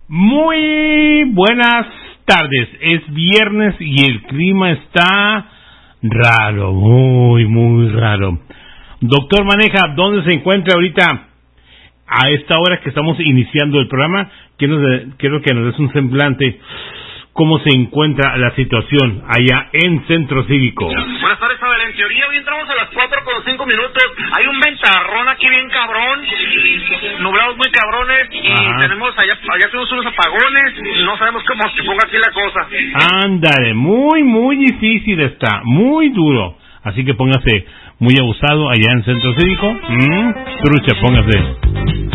Muy buenas tardes, es viernes y el clima está raro, muy raro. Doctor Maneja, ¿dónde se encuentra ahorita a esta hora que estamos iniciando el programa? Quiero que nos des un semblante. ¿Cómo se encuentra la situación allá en Centro Cívico? Buenas tardes, Abel. En teoría hoy entramos a las 4:05. Hay un ventarrón aquí bien cabrón, nublados muy cabrones, y tenemos allá tenemos unos apagones, no sabemos cómo se ponga aquí la cosa. Ándale, muy difícil está, muy duro. Así que póngase muy abusado allá en Centro Cívico. Trucha, póngase.